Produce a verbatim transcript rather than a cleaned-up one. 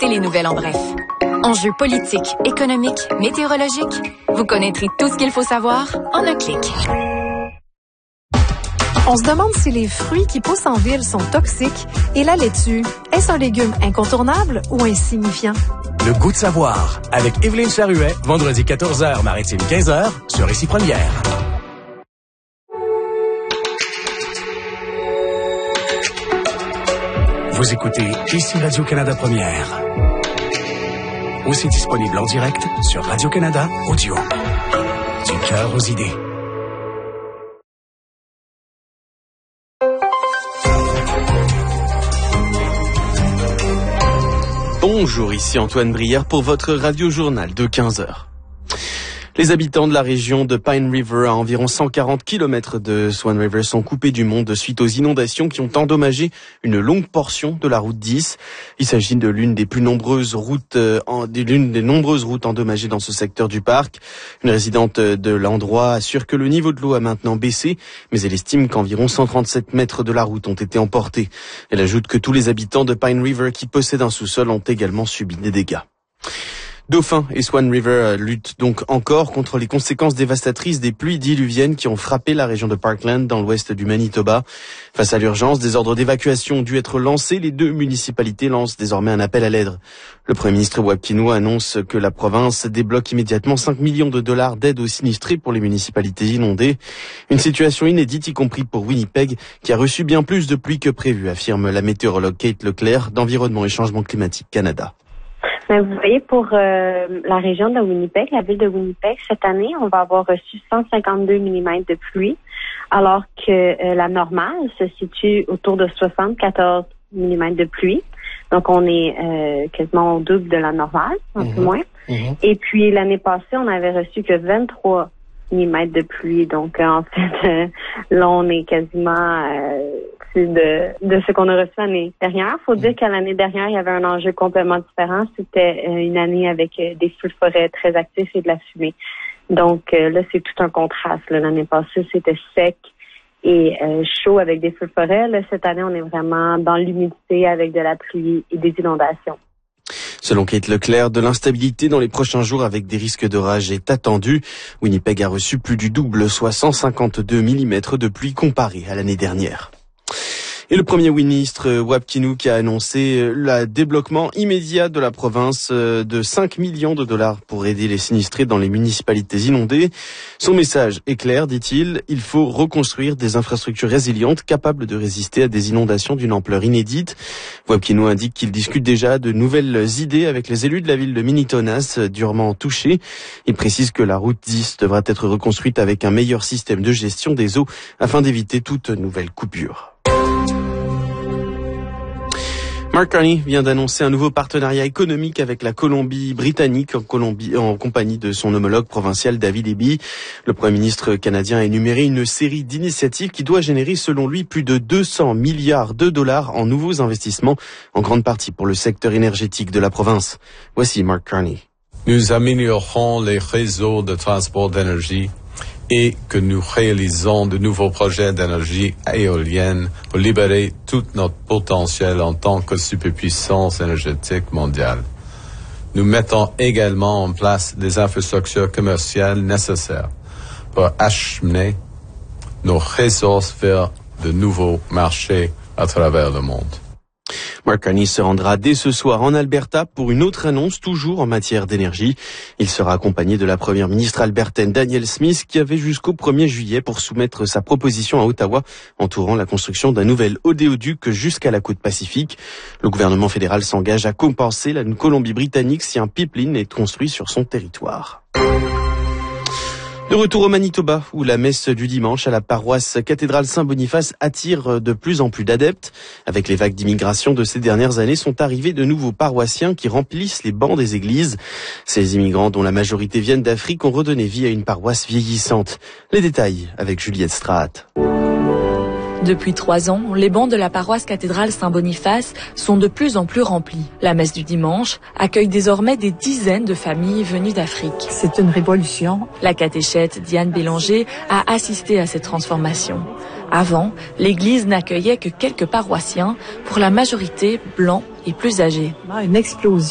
Écoutez les nouvelles en bref. Enjeux politiques, économiques, météorologiques. Vous connaîtrez tout ce qu'il faut savoir en un clic. On se demande si les fruits qui poussent en ville sont toxiques et la laitue, est-ce un légume incontournable ou insignifiant? Le goût de savoir, avec Evelyne Charuet, vendredi quatorze heures, maritime quinze heures, sur Ici Première. Vous écoutez Ici Radio-Canada Première. Aussi disponible en direct sur Radio-Canada Audio. Du cœur aux idées. Bonjour, ici Antoine Brière pour votre radio-journal de quinze heures. Les habitants de la région de Pine River, à environ cent quarante kilomètres de Swan River, sont coupés du monde suite aux inondations qui ont endommagé une longue portion de la route dix. Il s'agit de l'une des plus nombreuses routes, euh, en, de l'une des nombreuses routes endommagées dans ce secteur du parc. Une résidente de l'endroit assure que le niveau de l'eau a maintenant baissé, mais elle estime qu'environ cent trente-sept mètres de la route ont été emportés. Elle ajoute que tous les habitants de Pine River qui possèdent un sous-sol ont également subi des dégâts. Dauphin et Swan River luttent donc encore contre les conséquences dévastatrices des pluies diluviennes qui ont frappé la région de Parkland dans l'ouest du Manitoba. Face à l'urgence, des ordres d'évacuation ont dû être lancés. Les deux municipalités lancent désormais un appel à l'aide. Le Premier ministre Wapkinew annonce que la province débloque immédiatement cinq millions de dollars d'aide aux sinistrés pour les municipalités inondées. Une situation inédite, y compris pour Winnipeg, qui a reçu bien plus de pluie que prévu, affirme la météorologue Kate Leclerc d'Environnement et Changement Climatique Canada. Vous voyez, pour euh, la région de Winnipeg, la ville de Winnipeg, cette année, on va avoir reçu cent cinquante-deux millimètres de pluie, alors que euh, la normale se situe autour de soixante-quatorze millimètres de pluie. Donc, on est euh, quasiment au double de la normale, un mmh. peu moins. Mmh. Et puis, l'année passée, on avait reçu que vingt-trois millimètres de pluie. Donc, euh, en fait, euh, là, on est quasiment... Euh, De, de ce qu'on a reçu l'année dernière. Il faut dire qu'à l'année dernière, il y avait un enjeu complètement différent. C'était euh, une année avec euh, des feux de forêt très actifs et de la fumée. Donc euh, là, c'est tout un contraste. Là. L'année passée, c'était sec et euh, chaud avec des feux de forêt. Là, cette année, on est vraiment dans l'humidité avec de la pluie et des inondations. Selon Kate Leclerc, de l'instabilité dans les prochains jours avec des risques d'orage est attendue. Winnipeg a reçu plus du double, soit cent cinquante-deux millimètres de pluie comparé à l'année dernière. Et le Premier ministre Wapkinew qui a annoncé le débloquement immédiat de la province de cinq millions de dollars pour aider les sinistrés dans les municipalités inondées. Son message est clair, dit-il, il faut reconstruire des infrastructures résilientes capables de résister à des inondations d'une ampleur inédite. Wapkinew indique qu'il discute déjà de nouvelles idées avec les élus de la ville de Minitonas, durement touchés. Il précise que la route dix devra être reconstruite avec un meilleur système de gestion des eaux afin d'éviter toute nouvelle coupure. Mark Carney vient d'annoncer un nouveau partenariat économique avec la Colombie-Britannique en, Colombie, en compagnie de son homologue provincial David Eby. Le Premier ministre canadien a énuméré une série d'initiatives qui doit générer selon lui plus de deux cents milliards de dollars en nouveaux investissements, en grande partie pour le secteur énergétique de la province. Voici Mark Carney. Nous améliorerons les réseaux de transport d'énergie et que nous réalisons de nouveaux projets d'énergie éolienne pour libérer tout notre potentiel en tant que superpuissance énergétique mondiale. Nous mettons également en place des infrastructures commerciales nécessaires pour acheminer nos ressources vers de nouveaux marchés à travers le monde. Mark Carney se rendra dès ce soir en Alberta pour une autre annonce, toujours en matière d'énergie. Il sera accompagné de la première ministre albertaine Danielle Smith, qui avait jusqu'au premier juillet pour soumettre sa proposition à Ottawa, entourant la construction d'un nouvel oléoduc jusqu'à la côte Pacifique. Le gouvernement fédéral s'engage à compenser la Colombie-Britannique si un pipeline est construit sur son territoire. De retour au Manitoba, où la messe du dimanche à la paroisse cathédrale Saint-Boniface attire de plus en plus d'adeptes. Avec les vagues d'immigration de ces dernières années, sont arrivés de nouveaux paroissiens qui remplissent les bancs des églises. Ces immigrants, dont la majorité viennent d'Afrique, ont redonné vie à une paroisse vieillissante. Les détails avec Juliette Straat. Depuis trois ans, les bancs de la paroisse cathédrale Saint-Boniface sont de plus en plus remplis. La messe du dimanche accueille désormais des dizaines de familles venues d'Afrique. C'est une révolution. La catéchète Diane Bélanger a assisté à cette transformation. Avant, l'église n'accueillait que quelques paroissiens, pour la majorité blancs et plus âgés. Une explosion.